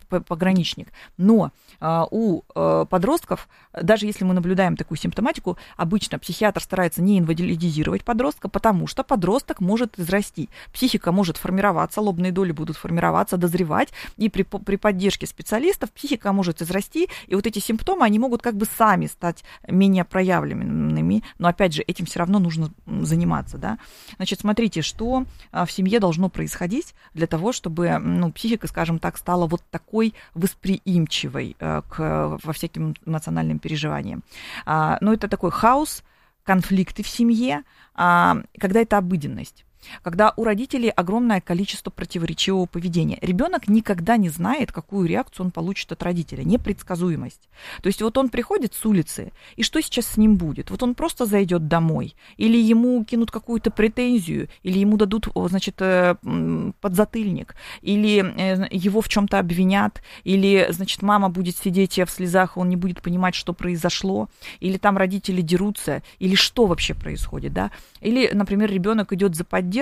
пограничник. Но у подростков, даже если мы наблюдаем такую симптоматику, обычно психиатр старается не инвалидизировать подростка, потому что подросток может израсти. Психика может формироваться, лобные доли будут формироваться, дозревать, и при поддержке специалистов психика может израсти, и вот эти симптомы, они могут как бы сами стать менее проявленными, но опять же, этим все равно нужно заниматься, да. Значит, смотрите, что в семье должно происходить для того, чтобы, психика, скажем так, стала вот такой восприимчивой во всяким эмоциональным переживаниям. Это такой хаос, конфликты в семье, когда это обыденность. Когда у родителей огромное количество противоречивого поведения. Ребенок никогда не знает, какую реакцию он получит от родителя. Непредсказуемость. То есть вот он приходит с улицы, и что сейчас с ним будет? Вот он просто зайдет домой, или ему кинут какую-то претензию, или ему дадут, значит, подзатыльник, или его в чем-то обвинят, или, значит, мама будет сидеть в слезах, он не будет понимать, что произошло, или там родители дерутся, или что вообще происходит, да? Или, например, ребенок идет за поддержкой,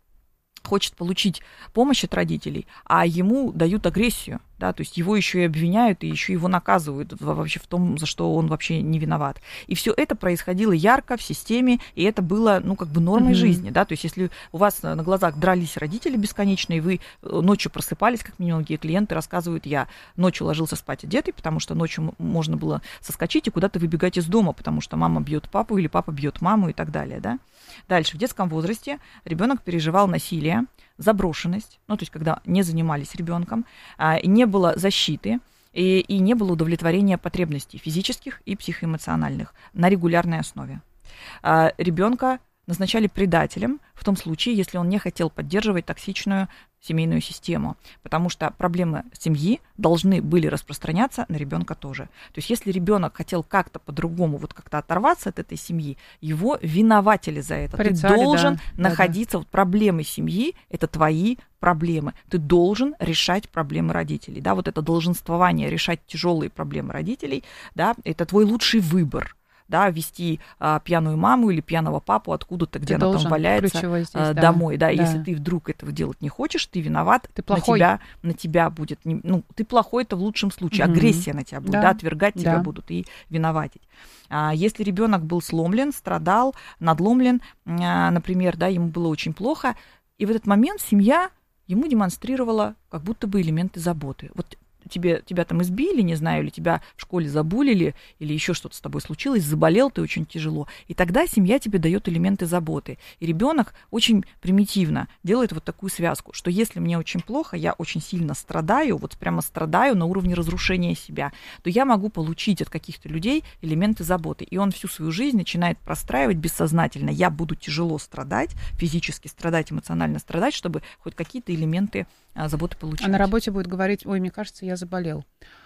хочет получить помощь от родителей, а ему дают агрессию, да, то есть его еще и обвиняют, и еще его наказывают вообще в том, за что он вообще не виноват. И все это происходило ярко в системе, и это было, нормой жизни, да, то есть если у вас на глазах дрались родители бесконечно, и вы ночью просыпались, как мне многие клиенты рассказывают, я ночью ложился спать одетый, потому что ночью можно было соскочить и куда-то выбегать из дома, потому что мама бьет папу или папа бьет маму и так далее, да. Дальше, в детском возрасте ребенок переживал насилие, заброшенность, то есть когда не занимались ребенком, не было защиты и не было удовлетворения потребностей физических и психоэмоциональных на регулярной основе. Ребенка назначали предателем в том случае, если он не хотел поддерживать токсичную семейную систему, потому что проблемы семьи должны были распространяться на ребенка тоже. То есть если ребенок хотел как-то по-другому, вот как-то оторваться от этой семьи, его виноватили за это. Порицали, ты должен находиться, вот проблемы семьи, это твои проблемы. Ты должен решать проблемы родителей. Да, вот это долженствование решать тяжелые проблемы родителей, да, это твой лучший выбор. Да, вести пьяную маму или пьяного папу откуда-то, где она там валяется, здесь, домой. Да. Если ты вдруг этого делать не хочешь, ты виноват, ты плохой. На тебя будет... ты плохой, это в лучшем случае. Агрессия на тебя будет, отвергать тебя будут и виноватить. Если ребенок был сломлен, страдал, надломлен, например, да, ему было очень плохо, и в этот момент семья ему демонстрировала как будто бы элементы заботы. Вот тебя там избили, не знаю, или тебя в школе забулили, или еще что-то с тобой случилось, заболел ты очень тяжело. И тогда семья тебе дает элементы заботы. И ребенок очень примитивно делает вот такую связку, что если мне очень плохо, я очень сильно страдаю, вот прямо страдаю на уровне разрушения себя, то я могу получить от каких-то людей элементы заботы. И он всю свою жизнь начинает простраивать бессознательно. Я буду тяжело страдать, физически страдать, эмоционально страдать, чтобы хоть какие-то элементы заботы получить. А на работе будет говорить: ой, мне кажется, я заболел.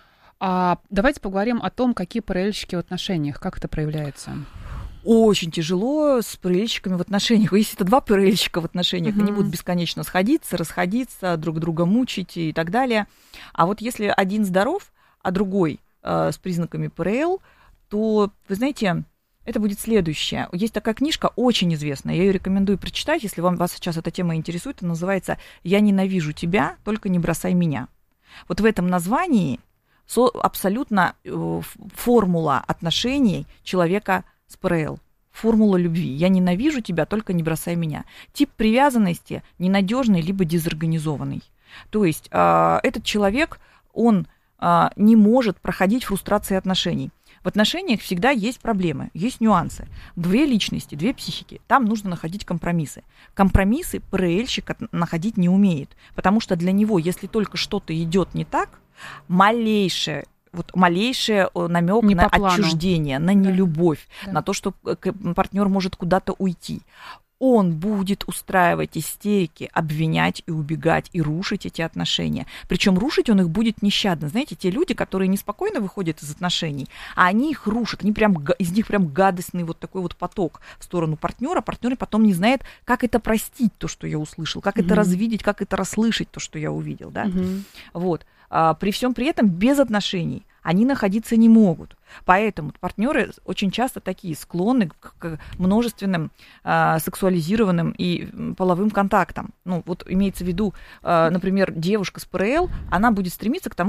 Давайте поговорим о том, какие ПРЛщики в отношениях, как это проявляется. Очень тяжело с ПРЛщиками в отношениях. Если это два ПРЛщика в отношениях, они будут бесконечно сходиться, расходиться, друг друга мучить и так далее. А вот если один здоров, а другой с признаками ПРЛ, то, вы знаете, это будет следующее. Есть такая книжка, очень известная, я ее рекомендую прочитать, если вас сейчас эта тема интересует. Она называется «Я ненавижу тебя, только не бросай меня». Вот в этом названии абсолютно формула отношений человека с ПРЛ. Формула любви. Я ненавижу тебя, только не бросай меня. Тип привязанности ненадежный либо дезорганизованный. То есть этот человек, он не может проходить фрустрации отношений. В отношениях всегда есть проблемы, есть нюансы. Две личности, две психики. Там нужно находить компромиссы. Компромиссы ПРЛщик находить не умеет. Потому что для него, если только что-то идет не так, малейший намек на отчуждение, на нелюбовь, на то, что партнер может куда-то уйти. Он будет устраивать истерики, обвинять и убегать, и рушить эти отношения. Причем рушить он их будет нещадно. Знаете, те люди, которые неспокойно выходят из отношений, а они их рушат, из них прям гадостный вот такой вот поток в сторону партнера. Партнер потом не знает, как это простить, то, что я услышал, как это развидеть, как это расслышать, то, что я увидел. Да? Вот. При всем при этом без отношений они находиться не могут. Поэтому партнеры очень часто такие склонны к множественным сексуализированным и половым контактам. Вот имеется в виду, например, девушка с ПРЛ, она будет стремиться к тому,